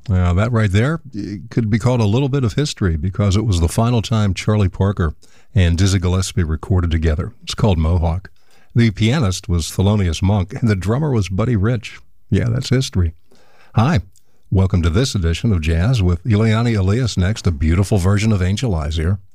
That right there could be called a little bit of history because it was the final time Charlie Parker and Dizzy Gillespie recorded together. It's called Mohawk. The pianist was Thelonious Monk, and the drummer was Buddy Rich. Yeah, that's history. Hi, welcome to this edition of Jazz with Ileana Elias next, a beautiful version of Angel Eyes here.